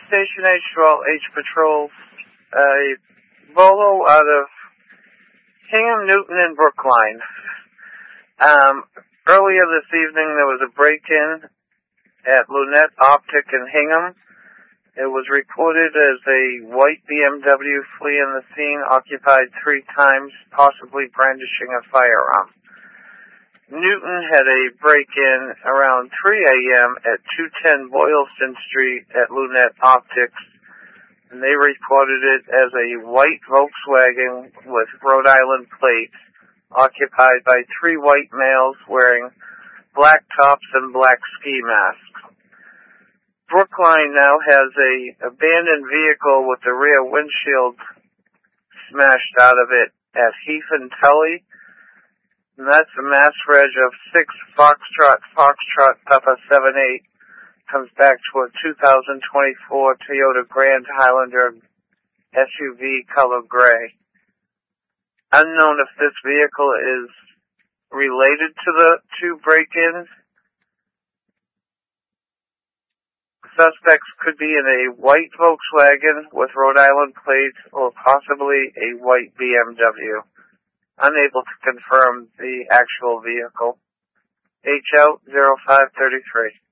Station H, Roll H Patrol, a Bolo out of Hingham, Newton, and Brookline. Earlier this evening there was a break-in at Lunette Optic in Hingham. It was reported as a white BMW fleeing the scene, occupied 3 times, possibly brandishing a firearm. Newton had a break-in around 3 a.m. at 210 Boylston Street at Lunette Optics, and they reported it as a white Volkswagen with Rhode Island plates, occupied by 3 white males wearing black tops and black ski masks. Brookline now has a abandoned vehicle with the rear windshield smashed out of it at Heath and Tully, and that's a mass reg of 6 Foxtrot Papa 78. Comes back to a 2024 Toyota Grand Highlander SUV color gray. Unknown if this vehicle is related to the 2 break-ins. Suspects could be in a white Volkswagen with Rhode Island plates or possibly a white BMW. Unable to confirm the actual vehicle. H out 0533.